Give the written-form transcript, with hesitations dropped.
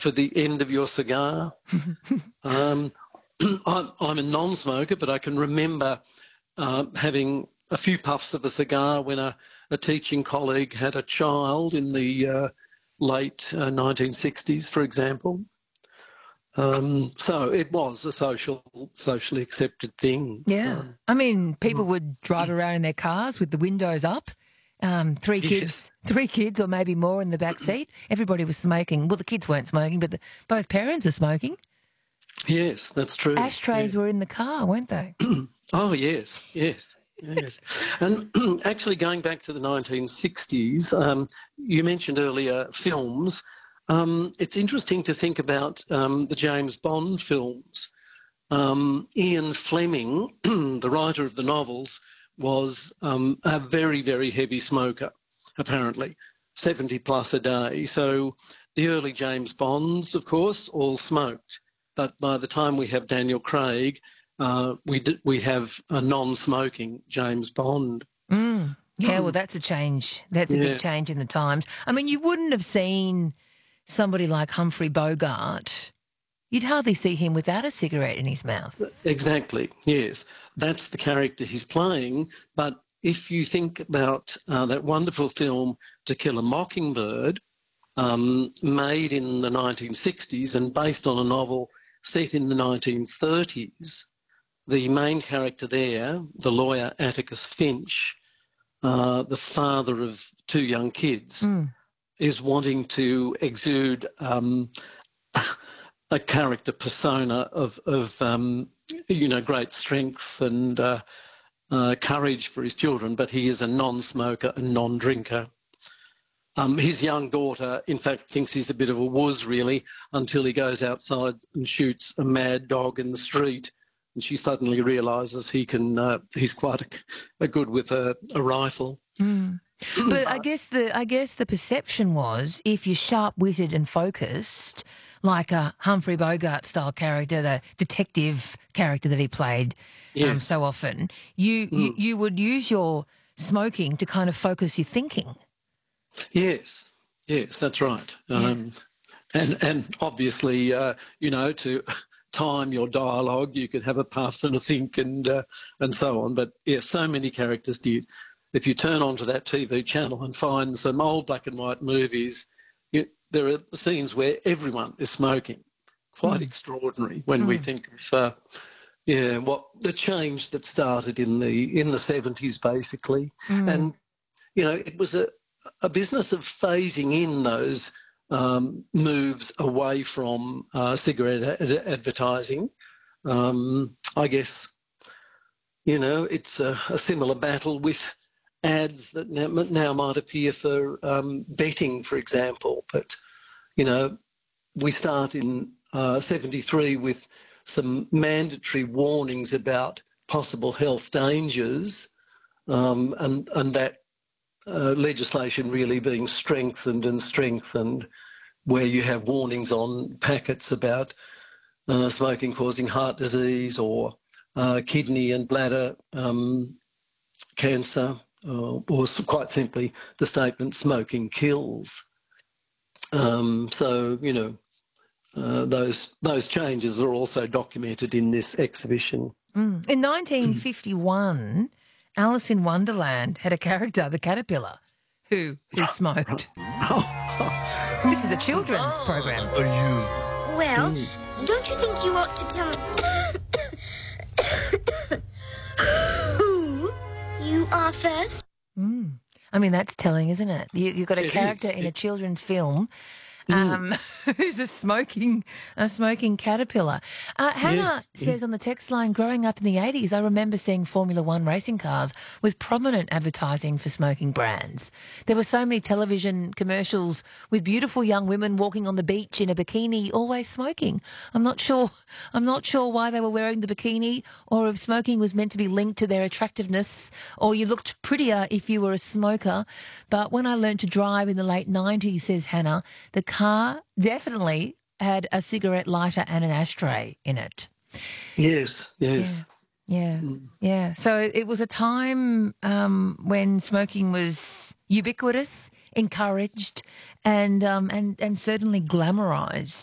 for the end of your cigar. I'm a non-smoker, but I can remember having a few puffs of a cigar when a teaching colleague had a child in the late 1960s, for example. So it was a socially accepted thing. Yeah. I mean, people would drive around in their cars with the windows up. Three Yes. kids or maybe more in the back seat. Everybody was smoking. Well, the kids weren't smoking, but both parents are smoking. Yes, that's true. Ashtrays were in the car, weren't they? Oh, yes, yes, yes. And actually, going back to the 1960s, you mentioned earlier films. It's interesting to think about the James Bond films. Ian Fleming, the writer of the novels, was a very, very heavy smoker, apparently, 70 plus a day. So the early James Bonds, of course, all smoked. But by the time we have Daniel Craig, we have a non-smoking James Bond. Yeah, well, that's a change. That's a big change in the times. I mean, you wouldn't have seen somebody like Humphrey Bogart. You'd hardly see him without a cigarette in his mouth. Exactly, yes. That's the character he's playing. But if you think about that wonderful film To Kill a Mockingbird, made in the 1960s and based on a novel set in the 1930s, the main character there, the lawyer Atticus Finch, the father of two young kids, is wanting to exude a character persona of great strength and courage for his children, but he is a non-smoker and non-drinker. His young daughter, in fact, thinks he's a bit of a wuss, really, until he goes outside and shoots a mad dog in the street, and she suddenly realises he's quite a good with a rifle. But I guess the perception was, if you're sharp-witted and focused, like a Humphrey Bogart-style character, the detective character that he played so often, you would use your smoking to kind of focus your thinking. Yes, that's right. And obviously, to time your dialogue, you could have a puff and a think and so on. But yes, so many characters did. If you turn onto that TV channel and find some old black and white movies, there are scenes where everyone is smoking. Quite extraordinary when we think of what the change that started in the 70s, basically. And it was a business of phasing in those moves away from cigarette advertising. I guess, it's a similar battle with ads that now might appear for betting, for example. But, we start in 73 with some mandatory warnings about possible health dangers and that legislation really being strengthened, where you have warnings on packets about smoking causing heart disease or kidney and bladder cancer, or quite simply the statement "smoking kills." Those changes are also documented in this exhibition. In 1951, Alice in Wonderland had a character, the caterpillar, who smoked. This is a children's program. Well, don't you think you ought to tell who you are first? I mean, that's telling, isn't it? You've got a character in a children's film who's a smoking caterpillar. Hannah says on the text line, growing up in the 80s, I remember seeing Formula One racing cars with prominent advertising for smoking brands. There were so many television commercials with beautiful young women walking on the beach in a bikini, always smoking. I'm not sure why they were wearing the bikini, or if smoking was meant to be linked to their attractiveness, or you looked prettier if you were a smoker. But when I learned to drive in the late 90s, says Hannah, the car definitely had a cigarette lighter and an ashtray in it. Yes. Yeah. So it was a time when smoking was ubiquitous, encouraged, and certainly glamorised.